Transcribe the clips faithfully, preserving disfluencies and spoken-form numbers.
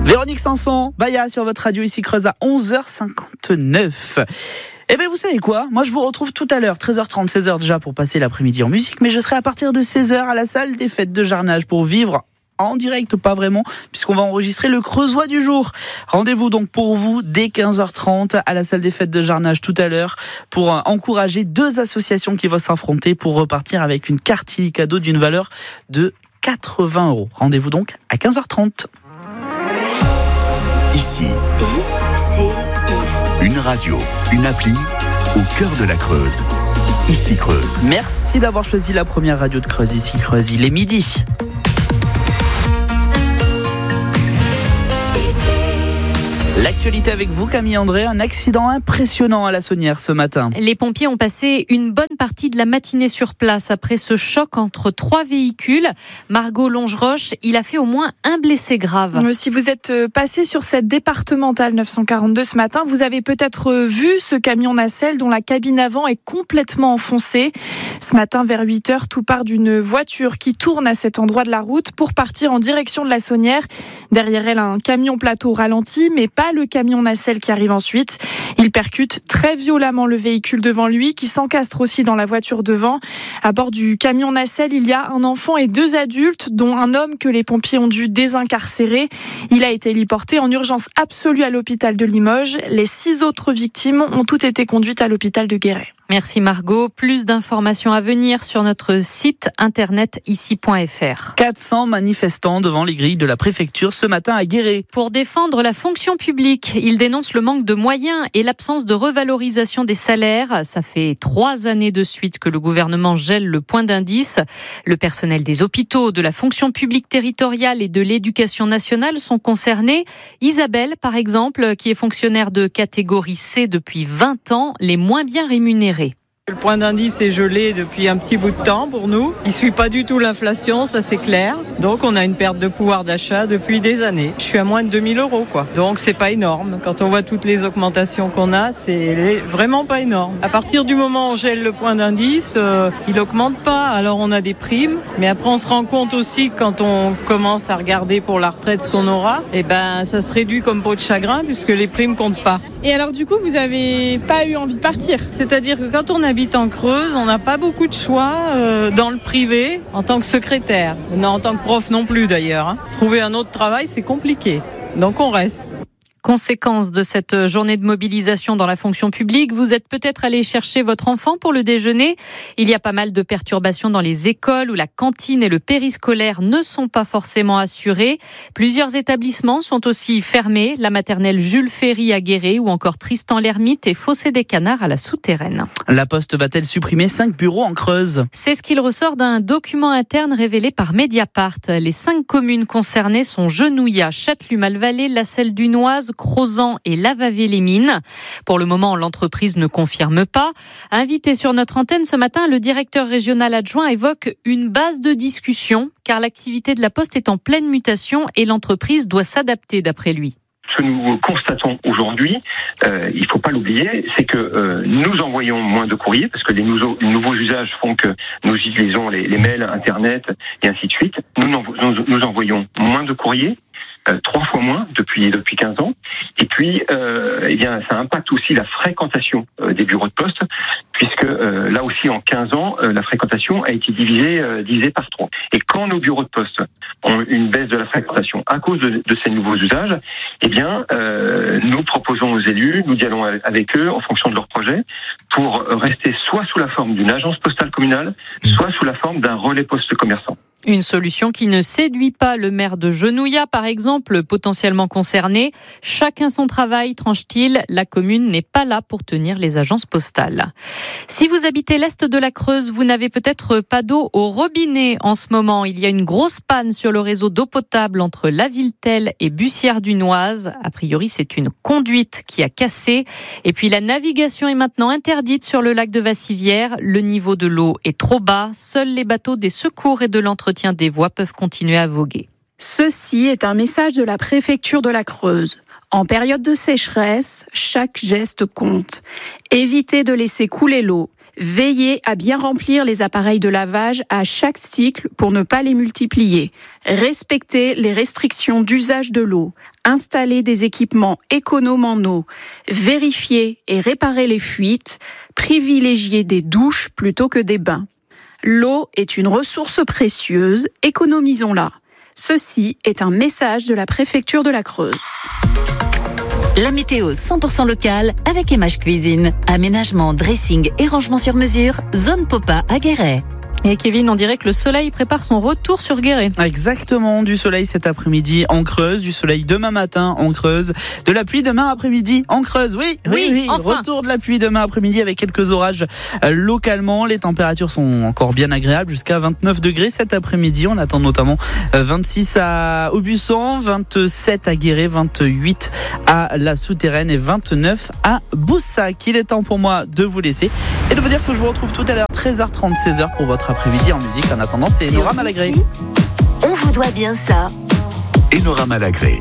Véronique Sanson, Baya sur votre radio ici Creuse à onze heures cinquante-neuf. Eh bien, vous savez quoi ? Moi, je vous retrouve tout à l'heure, treize heures trente, seize heures déjà pour passer l'après-midi en musique, mais je serai à partir de seize heures à la salle des fêtes de Jarnage pour vivre en direct, pas vraiment, puisqu'on va enregistrer le Creusois du jour. Rendez-vous donc pour vous dès quinze heures trente à la salle des fêtes de Jarnage tout à l'heure pour encourager deux associations qui vont s'affronter pour repartir avec une carte cadeau d'une valeur de quatre-vingts euros. Rendez-vous donc à quinze heures trente. Ici, une radio, une appli au cœur de la Creuse. Ici Creuse. Merci d'avoir choisi la première radio de Creuse. Ici Creuse, il est midi. L'actualité avec vous, Camille André, un accident impressionnant à la Saunière ce matin. Les pompiers ont passé une bonne partie de la matinée sur place après ce choc entre trois véhicules. Margot Longeroche, il a fait au moins un blessé grave. Si vous êtes passé sur cette départementale neuf cent quarante-deux ce matin, vous avez peut-être vu ce camion nacelle dont la cabine avant est complètement enfoncée. Ce matin, vers huit heures, tout part d'une voiture qui tourne à cet endroit de la route pour partir en direction de la Saunière. Derrière elle, un camion plateau ralenti, mais pas le camion nacelle qui arrive ensuite. Il percute très violemment le véhicule devant lui qui s'encastre aussi dans la voiture devant. À bord du camion nacelle, il y a un enfant et deux adultes, dont un homme que les pompiers ont dû désincarcérer. Il a été héliporté en urgence absolue à l'hôpital de Limoges. Les six autres victimes ont toutes été conduites à l'hôpital de Guéret. Merci Margot. Plus d'informations à venir sur notre site internet ici point f r. quatre cents manifestants devant les grilles de la préfecture ce matin à Guéret. Pour défendre la fonction publique, ils dénoncent le manque de moyens et l'absence de revalorisation des salaires. Ça fait trois années de suite que le gouvernement gèle le point d'indice. Le personnel des hôpitaux, de la fonction publique territoriale et de l'éducation nationale sont concernés. Isabelle, par exemple, qui est fonctionnaire de catégorie C depuis vingt ans, les moins bien rémunérés. Le point d'indice est gelé depuis un petit bout de temps pour nous. Il ne suit pas du tout l'inflation, ça c'est clair. Donc on a une perte de pouvoir d'achat depuis des années. Je suis à moins de deux mille euros, quoi. Donc c'est pas énorme. Quand on voit toutes les augmentations qu'on a, c'est vraiment pas énorme. À partir du moment où on gèle le point d'indice, euh, il augmente pas. Alors on a des primes. Mais après on se rend compte aussi que quand on commence à regarder pour la retraite ce qu'on aura, eh ben ça se réduit comme peau de chagrin puisque les primes comptent pas. Et alors du coup, vous avez pas eu envie de partir ? C'est-à-dire que quand on habite en Creuse, on n'a pas beaucoup de choix euh, dans le privé en tant que secrétaire. Non, en tant que prof non plus d'ailleurs. Hein. Trouver un autre travail, c'est compliqué. Donc on reste. Conséquence de cette journée de mobilisation dans la fonction publique, vous êtes peut-être allé chercher votre enfant pour le déjeuner. Il y a pas mal de perturbations dans les écoles où la cantine et le périscolaire ne sont pas forcément assurés. Plusieurs établissements sont aussi fermés, la maternelle Jules Ferry à Guéret ou encore Tristan l'Hermite et Fossé des Canards à la Souterraine. La Poste va-t-elle supprimer cinq bureaux en Creuse ? C'est ce qu'il ressort d'un document interne révélé par Mediapart. Les cinq communes concernées sont Genouillat, Châtellus-Malvallée, La Selle-Dunoise, Crozant et Lavavé-les-Mines. Pour le moment, l'entreprise ne confirme pas. Invité sur notre antenne ce matin, le directeur régional adjoint évoque une base de discussion car l'activité de la Poste est en pleine mutation et l'entreprise doit s'adapter d'après lui. Ce que nous constatons aujourd'hui, euh, il ne faut pas l'oublier, c'est que euh, nous envoyons moins de courriers parce que les nouveaux, les nouveaux usages font que nous utilisons les, les mails, Internet et ainsi de suite. Nous, nous, nous envoyons moins de courriers. Euh, trois fois moins depuis depuis quinze ans. Et puis, euh, eh bien, ça impacte aussi la fréquentation euh, des bureaux de poste, puisque euh, là aussi, en quinze ans, euh, la fréquentation a été divisée euh, divisée par trois. Et quand nos bureaux de poste ont une baisse de la fréquentation à cause de, de ces nouveaux usages, eh bien, euh, nous proposons aux élus, nous dialoguons avec eux en fonction de leurs projets, pour rester soit sous la forme d'une agence postale communale, soit sous la forme d'un relais poste commerçant. Une solution qui ne séduit pas le maire de Genouillat, par exemple, potentiellement concerné. Chacun son travail, tranche-t-il. La commune n'est pas là pour tenir les agences postales. Si vous habitez l'est de la Creuse, vous n'avez peut-être pas d'eau au robinet en ce moment. Il y a une grosse panne sur le réseau d'eau potable entre La Villetel et Bussière-Dunoise. A priori, c'est une conduite qui a cassé. Et puis, la navigation est maintenant interdite sur le lac de Vassivière. Le niveau de l'eau est trop bas. Seuls les bateaux des secours et de l'entretien des voies peuvent continuer à voguer. Ceci est un message de la préfecture de la Creuse. En période de sécheresse, chaque geste compte. Évitez de laisser couler l'eau. Veillez à bien remplir les appareils de lavage à chaque cycle pour ne pas les multiplier. Respectez les restrictions d'usage de l'eau. installer des équipements économes en eau, vérifier et réparer les fuites, privilégier des douches plutôt que des bains. L'eau est une ressource précieuse, économisons-la. Ceci est un message de la préfecture de la Creuse. La météo cent pour cent locale avec M H Cuisine. Aménagement, dressing et rangement sur mesure, zone Popa à Guéret. Et Kevin, on dirait que le soleil prépare son retour sur Guéret. Exactement, du soleil cet après-midi en Creuse, du soleil demain matin en Creuse, de la pluie demain après-midi en Creuse. Oui, oui, oui, oui. Enfin. Retour de la pluie demain après-midi avec quelques orages euh, localement. Les températures sont encore bien agréables, jusqu'à vingt-neuf degrés cet après-midi. On attend notamment euh, vingt-six à Aubusson, vingt-sept à Guéret, vingt-huit à La Souterraine et vingt-neuf à Boussac. Il est temps pour moi de vous laisser et de vous dire que je vous retrouve tout à l'heure treize heures trente, seize heures pour votre après-midi en musique. En attendant, c'est Sur Nora Malagré. Ici, on vous doit bien ça. Enora Malagré.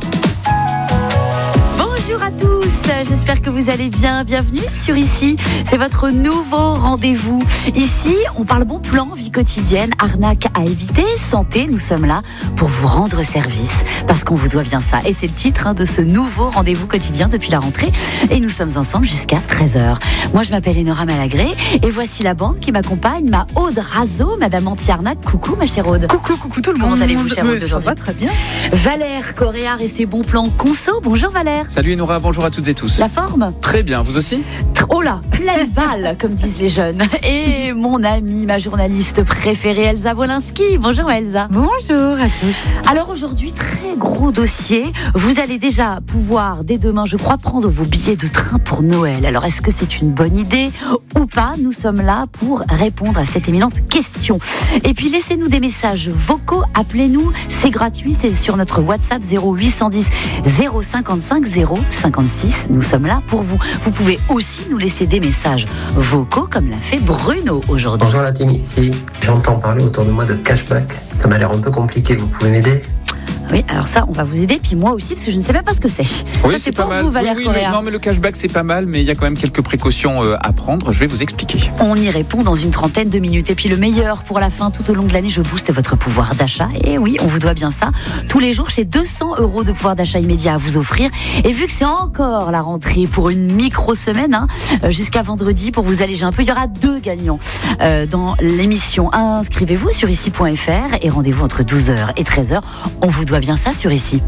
Bonjour à tous, j'espère que vous allez bien. Bienvenue sur Ici, c'est votre nouveau rendez-vous. Ici, on parle bon plan, vie quotidienne, arnaque à éviter, santé. Nous sommes là pour vous rendre service parce qu'on vous doit bien ça. Et c'est le titre hein, de ce nouveau rendez-vous quotidien depuis la rentrée. Et nous sommes ensemble jusqu'à treize heures. Moi, je m'appelle Enora Malagré et voici la bande qui m'accompagne, ma Aude Razo, Madame Anti-Arnaque. Coucou ma chère Aude. Coucou, coucou tout le monde. Comment allez-vous, chère Aude, Ça aujourd'hui va très bien. Valère Coréard et ses bons plans conso. Bonjour Valère. Salut Enora, bonjour à toutes et tous. La forme? Très bien, vous aussi? Oh là, pleine balle, comme disent les jeunes. Et mon amie, ma journaliste préférée, Elsa Wolinski. Bonjour Elsa. Bonjour à tous. Alors aujourd'hui, très gros dossier. Vous allez déjà pouvoir, dès demain, je crois, prendre vos billets de train pour Noël. Alors est-ce que c'est une bonne idée ou pas? Nous sommes là pour répondre à cette éminente question. Et puis laissez-nous des messages vocaux, appelez-nous, c'est gratuit, c'est sur notre WhatsApp zéro huit cent dix zéro cinquante-cinq zéro cinquante-six. Nous sommes là pour vous. Vous pouvez aussi nous laisser des messages vocaux comme l'a fait Bruno aujourd'hui. Bonjour la team, ici j'entends parler autour de moi de cashback. Ça m'a l'air un peu compliqué, vous pouvez m'aider? Oui, alors ça, on va vous aider, puis moi aussi, parce que je ne sais même pas ce que c'est. Oui, ça, c'est pas pour mal. vous, Valère oui, oui, Coréard. le, non, mais le cashback, c'est pas mal, mais il y a quand même quelques précautions euh, à prendre. Je vais vous expliquer. On y répond dans une trentaine de minutes. Et puis le meilleur pour la fin, tout au long de l'année, je booste votre pouvoir d'achat. Et oui, on vous doit bien ça. Tous les jours, j'ai deux cents euros de pouvoir d'achat immédiat à vous offrir. Et vu que c'est encore la rentrée pour une micro-semaine, hein, jusqu'à vendredi, pour vous alléger un peu, il y aura deux gagnants euh, dans l'émission. Inscrivez-vous sur ici point f r et rendez-vous entre douze heures et treize heures. On vous doit bien ça sur Ici.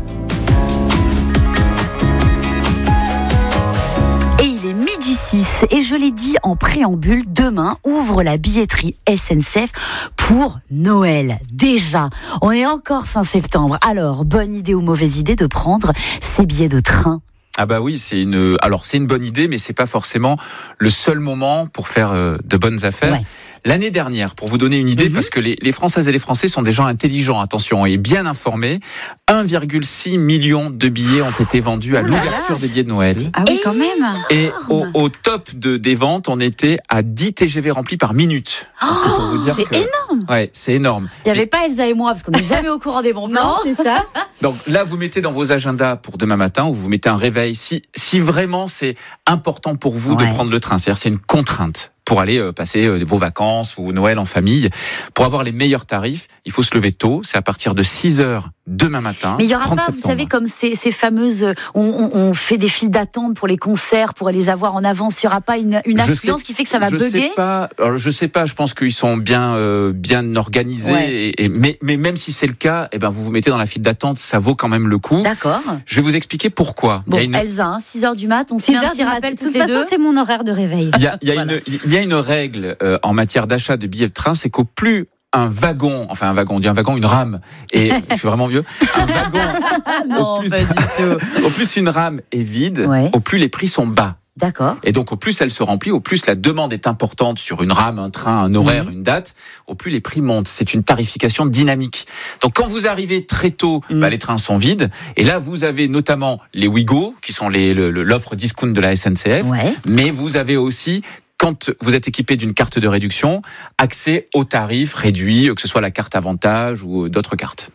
Et il est midi six et je l'ai dit en préambule, demain ouvre la billetterie S N C F pour Noël. Déjà, on est encore fin septembre. Alors, bonne idée ou mauvaise idée de prendre ces billets de train? Ah bah oui, c'est une. Alors c'est une bonne idée, mais c'est pas forcément le seul moment pour faire euh, de bonnes affaires. Ouais. L'année dernière, pour vous donner une idée, Mm-hmm. parce que les, les Françaises et les Français sont des gens intelligents, attention, et bien informés, un virgule six million de billets ont été vendus à Oh là l'ouverture là, des billets de Noël. Ah oui, quand même. Et au, au top de, des ventes, on était à dix T G V remplis par minute. Donc, c'est pour vous dire c'est que- énorme. Ouais, c'est énorme. Il n'y avait pas Elsa et moi, parce qu'on n'est jamais au courant des bons plans. c'est ça. Donc là, vous mettez dans vos agendas pour demain matin, ou vous mettez un réveil, si, si vraiment c'est important pour vous Ouais. de prendre le train, c'est-à-dire c'est une contrainte pour aller euh, passer euh, vos vacances ou Noël en famille. Pour avoir les meilleurs tarifs, il faut se lever tôt, c'est à partir de six heures demain matin. Mais il n'y aura trente pas, vous septembre. savez, comme ces, ces fameuses... On, on, on fait des files d'attente pour les concerts, pour les avoir en avance. Il n'y aura pas une, une Je influence sais- qui fait que ça va je bugger? sais pas. Alors, je sais pas. Je pense qu'ils sont bien, euh, bien organisés. Ouais. Et, et- mais, mais même si c'est le cas, eh ben vous vous mettez dans la file d'attente. Ça vaut quand même le coup. D'accord. Je vais vous expliquer pourquoi. Bon, Il y a une, Elsa, hein, six heures du mat, on se six fait un heures petit du mat. rappel De toutes toute les façon, deux. c'est mon horaire de réveil. il y a, il y a Voilà. une, il y a une règle euh, en matière d'achat de billets de train, c'est qu'au plus un wagon, enfin un wagon, on dit un wagon, une rame, et je suis vraiment vieux, un wagon, Non, au, plus, pas du tout. au plus une rame est vide, Ouais. au plus les prix sont bas. D'accord. Et donc, au plus elle se remplit, au plus la demande est importante sur une rame, un train, un horaire, Mmh. une date, au plus les prix montent. C'est une tarification dynamique. Donc, quand vous arrivez très tôt, Mmh. bah, les trains sont vides. Et là, vous avez notamment les Ouigo, qui sont les, le- le- l'offre discount de la S N C F. Ouais. Mais vous avez aussi, quand vous êtes équipé d'une carte de réduction, accès aux tarifs réduits, que ce soit la carte avantage ou d'autres cartes.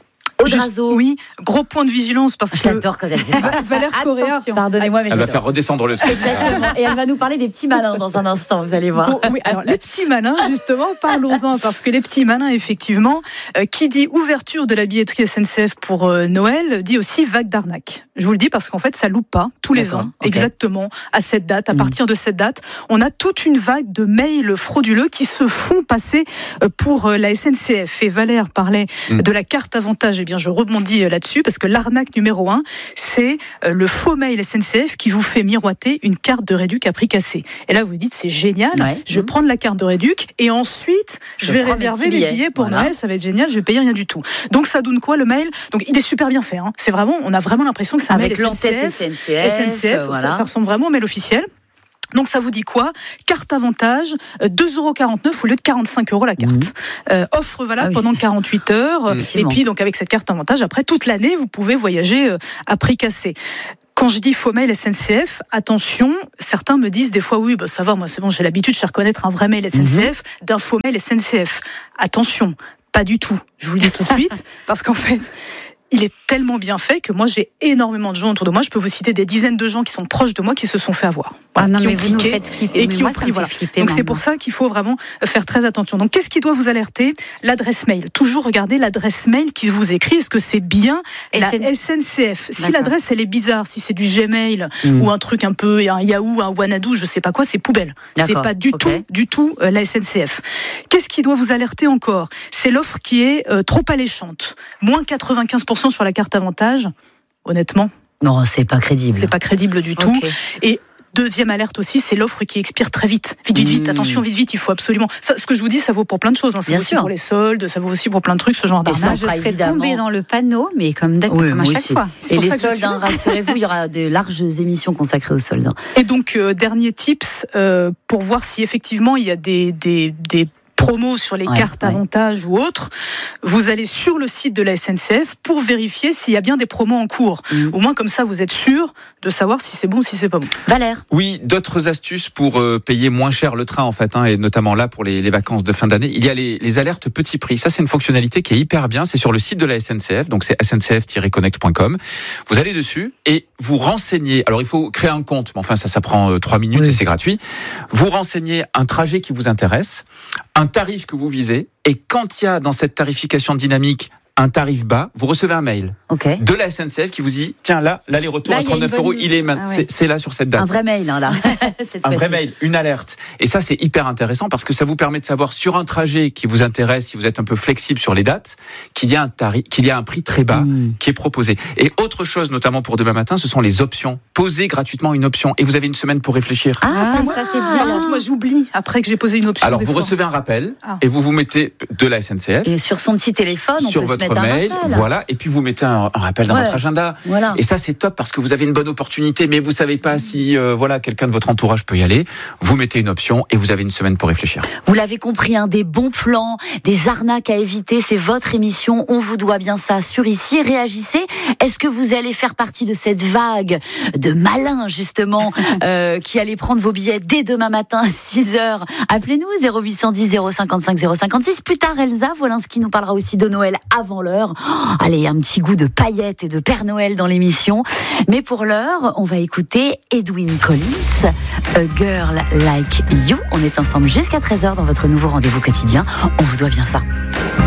Audrazo. Oui, gros point de vigilance parce que. J'adore quand elle dit ça. Valère Correa. Pardonnez-moi, mais Elle va j'adore. faire redescendre le truc. Exactement. Et elle va nous parler des petits malins dans un instant, vous allez voir. Oh, oui, alors les petits malins, justement, parlons-en, parce que les petits malins, effectivement, euh, qui dit ouverture de la billetterie S N C F pour euh, Noël, dit aussi vague d'arnaque. Je vous le dis parce qu'en fait, ça loupe pas tous les D'accord, ans, okay. exactement à cette date. À Mmh. partir de cette date, on a toute une vague de mails frauduleux qui se font passer euh, pour euh, la S N C F. Et Valère parlait mmh. de la carte avantage. Eh bien, je rebondis euh, là-dessus parce que l'arnaque numéro un, c'est euh, le faux mail S N C F qui vous fait miroiter une carte de réduc à prix cassé. Et là, vous dites, c'est génial. Ouais. Je vais mmh. prendre la carte de réduc et ensuite, je, je vais réserver mes billets, billets pour voilà. Noël. Ça va être génial. Je vais payer rien du tout. Donc, ça donne quoi le mail? Donc, il est super bien fait. Hein. C'est vraiment, on a vraiment l'impression que c'est un avec mail S N C F. S N C F, S N C F euh, voilà. ça, ça ressemble vraiment au mail officiel. Donc ça vous dit quoi? Carte avantage, deux euros quarante-neuf au lieu de quarante-cinq euros la carte. Mmh. Euh, offre valable ah oui. pendant quarante-huit heures. Mmh. Et puis donc avec cette carte avantage, après toute l'année, vous pouvez voyager euh, à prix cassé. Quand je dis faux mail S N C F, attention, certains me disent des fois oui, bah ça va, moi c'est bon, j'ai l'habitude, je sais reconnaître un vrai mail S N C F mmh. d'un faux mail S N C F. Attention, pas du tout. Je vous le dis tout de suite, parce qu'en fait, il est tellement bien fait que moi j'ai énormément de gens autour de moi. Je peux vous citer des dizaines de gens qui sont proches de moi qui se sont fait avoir. Voilà, ah non, qui mais ont vous cliqué nous faites flipper. Et qui moi, ont pris. Voilà. Flipper, donc c'est maintenant. pour ça qu'il faut vraiment faire très attention. Donc qu'est-ce qui doit vous alerter? L'adresse mail. Toujours regarder l'adresse mail qui vous écrit. Est-ce que c'est bien la S N C F? Si l'adresse elle est bizarre, si c'est du Gmail mmh. ou un truc un peu un Yahoo, un Wanadoo, je sais pas quoi, c'est poubelle. C'est pas du okay. tout, du tout euh, la S N C F. Qu'est-ce qui doit vous alerter encore? C'est l'offre qui est euh, trop alléchante. Moins quatre-vingt-quinze pour cent sur la carte avantage. Honnêtement, non, c'est pas crédible. C'est pas crédible du tout. Okay. Et deuxième alerte aussi, c'est l'offre qui expire très vite. Vite, vite, vite. Mmh. Attention, vite, vite. Il faut absolument. Ça, ce que je vous dis, ça vaut pour plein de choses. Hein. Ça Bien vaut sûr. aussi pour les soldes, ça vaut aussi pour plein de trucs, ce genre d'arnaque. Je serais tombée dans le panneau, mais comme, oui, comme à chaque aussi. fois. Et les soldes, hein, rassurez-vous, il y aura de larges émissions consacrées aux soldes. Et donc, euh, dernier tips euh, pour voir si effectivement il y a des des des promos sur les ouais, cartes ouais. avantages ou autres, vous allez sur le site de la S N C F pour vérifier s'il y a bien des promos en cours. Mmh. Au moins comme ça, vous êtes sûr de savoir si c'est bon ou si c'est pas bon. Valère. Oui, d'autres astuces pour euh, payer moins cher le train en fait, hein, et notamment là pour les, les vacances de fin d'année. Il y a les, les alertes petit prix. Ça, c'est une fonctionnalité qui est hyper bien. C'est sur le site de la S N C F, donc c'est s n c f tiret connect point com. Vous allez dessus et vous renseignez. Alors il faut créer un compte, mais enfin ça, ça prend euh, trois minutes oui. et c'est gratuit. Vous renseignez un trajet qui vous intéresse, un tarif que vous visez, et quand il y a dans cette tarification dynamique un tarif bas, vous recevez un mail okay. de la S N C F qui vous dit tiens là l'aller-retour là, à trente-neuf euros, il est, ah, ouais. c'est, c'est là sur cette date. Un vrai mail hein, là. Un vrai mail, une alerte. Et ça c'est hyper intéressant parce que ça vous permet de savoir sur un trajet qui vous intéresse, si vous êtes un peu flexible sur les dates, qu'il y a un tarif, qu'il y a un prix très bas mmh. qui est proposé. Et autre chose notamment pour demain matin, ce sont les options. Posez gratuitement une option et vous avez une semaine pour réfléchir. Ah, ah ça c'est bien. Alors, moi j'oublie après que j'ai posé une option. Alors vous fois. recevez un rappel ah. et vous vous mettez de la S N C F et sur son petit téléphone, on sur peut votre se mettre mail, un rappel. Voilà, et puis vous mettez un, un rappel dans ouais. votre agenda. Voilà. Et ça c'est top parce que vous avez une bonne opportunité, mais vous savez pas si euh, voilà quelqu'un de votre entourage peut y aller. Vous mettez une option et vous avez une semaine pour réfléchir. Vous l'avez compris, hein, des bons plans, des arnaques à éviter. C'est votre émission. On vous doit bien ça sur Ici. Réagissez. Est-ce que vous allez faire partie de cette vague de malins justement euh, qui allez prendre vos billets dès demain matin à six heures? Appelez-nous zéro huit cent dix zéro cinquante-cinq zéro cinquante-six. Plus tard, Elsa Wolinski nous parlera aussi de Noël avant l'heure. Oh, allez, un petit goût de paillettes et de Père Noël dans l'émission. Mais pour l'heure, on va écouter Edwyn Collins, A Girl Like You. On est ensemble jusqu'à treize heures dans votre nouveau rendez-vous quotidien. On vous doit bien ça.